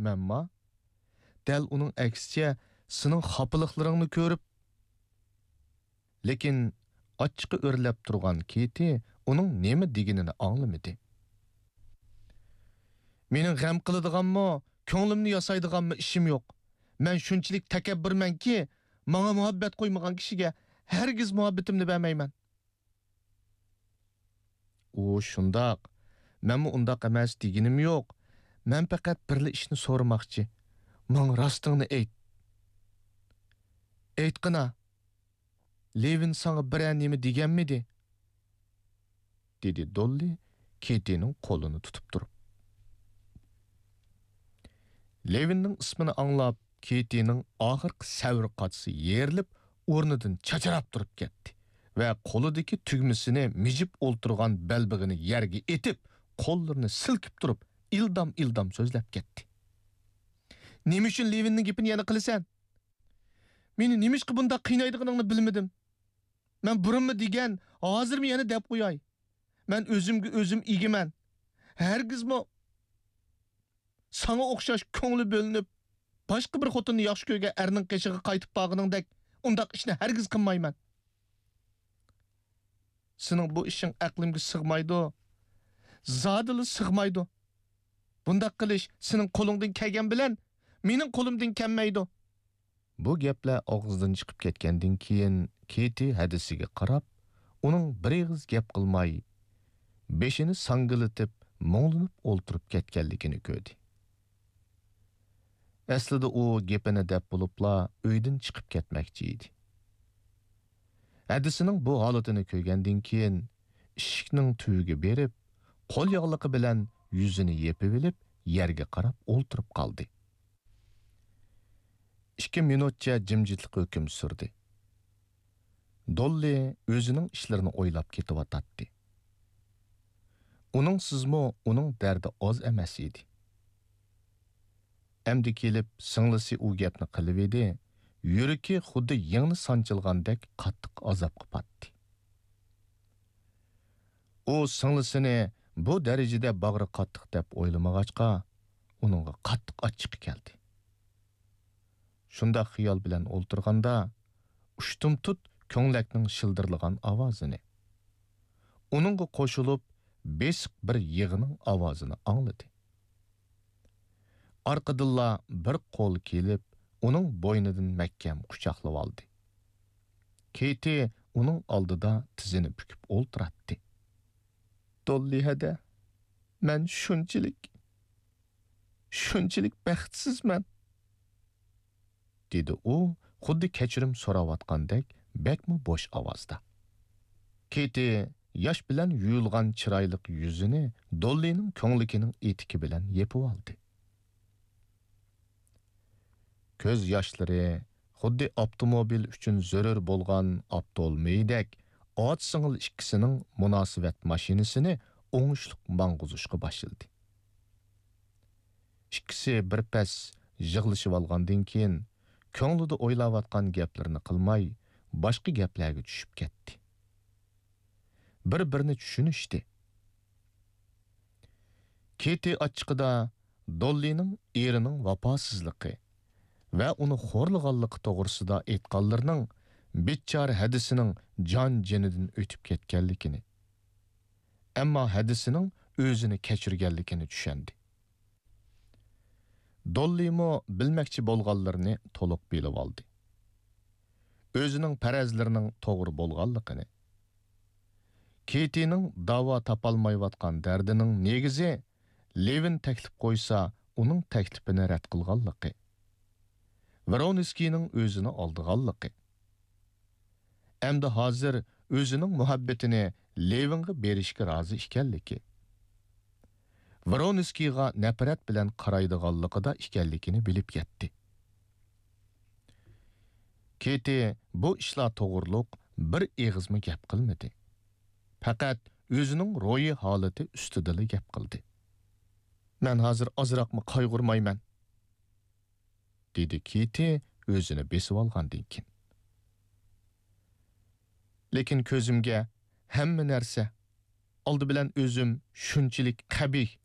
Мәмма, дәл оның әксіше сының xapılıqlarını көріп, lekin açıqı örləb turğan Keti onun nemi deginini anlamadı. Mening g'am qiladiganmi, ko'nglimni yasaydiganmi ishim yo'q. Men shunchalik takabbirmanki, menga muhabbat qo'ymagan kishiga hargiz muhabbatimni bermayman. U shundoq. Menmi undaq emas deginim yo'q. Men faqat birli ishni so'ramoqchi. Menga rostingni ayt. Aytqina. Levin sana bir nima deganmidi? Dedi Dolly Ketining qo'lini tutib turib. Levinning ismini anglab, Ketining oxirgi savr qatisi yerilib, o'rnidan chacharab turib ketdi va qo'lidagi tugmasini mijib o'ltirgan belbig'ini yerga etib, qo'llarini silkib turib, ildam so'zlab ketdi. Nima uchun Levinning gapini yana qilasan? Meni nima ishqa bunda qiynaydiganingni bilmadim. Men burunmi degan, hozirmi yana deb qo'yay. Men o'zimga o'zim egiman. Hargizmi sana o'xshash ko'ngli bo'linib, boshqa bir xotinni yaxshi ko'rgan erning qishig'i qaytib bag'iningdek undaq ishni hargiz qilmayman. Sening bu ishing aqlimga sig'maydi. Zodili sig'maydi. Bundaq qilish sening qo'lingdan kelgan bilan mening qo'limdan kelmaydi. Bu gaplar og'zidan chiqib ketgandan keyin Keti hadisiga qarab, uning bir og'iz gap qilmay, beshini sangilitib, mo'nglinib o'ltirib ketganligini ko'rdi. Aslida u gapini deb bo'libla uydan chiqib ketmoqchi edi. Hadisining bu holatini ko'rgandan keyin eshikning tuyiga berib, qo'l yog'liqi bilan yuzini yepib olib, yerga qarab o'ltirib qoldi. 2 minutcha jimjitlik hukm surdi. Dolly o'zining ishlarini o'ylab ketayotatdi. Uning sizmi uning dardi oz emas edi. Endi kelib singlisi u gapni qilib edi, yuragi xuddi yengni sanchilgandek qattiq azobga patdi. U singlisini bu darajada bag'ri qattiq deb o'ylamag'achqa, uningga qattiq achchiq keldi. Shunda xiyol bilan o'ltirganda, ushtum tut ko'nglakning shildirlagan ovozini, uningga qo'shilib besiq bir yig'ining ovozini angladi. Arqadilla bir qo'l kelib, uning bo'ynidan mahkam quchoqlab oldi. Keti uning oldida tizini bukib o'ltiratdi. Dolly hada, men shunchalik baxtsizman, dedi u, xuddi kechirim so'rayotgandek bekmi bo'sh ovozda. Keti yosh bilan yuyulgan chiroyli yuzini Dollyning ko'nglikining etiki bilan yepib oldi. Ko'z yoshlari xuddi avtomobil uchun zarur bo'lgan avtomobildak ot singil ikkisining munosabat mashinasini o'ngishliq mang'uzishga boshladi. Ikkisi bir pas yig'lashib olgandan keyin ko'nglida o'ylayotgan gaplarini qilmay, boshqa gaplarga tushib ketdi. Bir-birini tushunishdi. Keti ochiqida Dollyning erining vafosizligi va uni xo'rlaganligi to'g'risida aytganlarning bechora hadisining jon-jinidan o'tib ketganligini, ammo hadisining o'zini kechirganligini tushundi. Dollymo bilmoqchi bo'lganlarini to'liq bilib oldi. O'zining farazlarining to'g'ri bo'lganligini, Ketining da'vo topolmayotgan dardining negizi Levin taklif qo'ysa, uning taklifini rad qilganligi, Voronskining o'zini oldiganligi. Endi hozir o'zining muhabbatini Levinga berishga rozi ekanligi, Voronskiga nafrat bilan qaraydiganligida ekanligini bilib yetdi. Keti bu ishlar to'g'riliq bir eg'izmi gap qilmadi. Faqat o'zining ro'yi holati ustida gap qildi. Men hozir ozroqmi qayg'urmayman, dedi Keti o'zini besib olgandan keyin. Lekin ko'zimga hamma narsa oldi bilan o'zim shunchalik qabih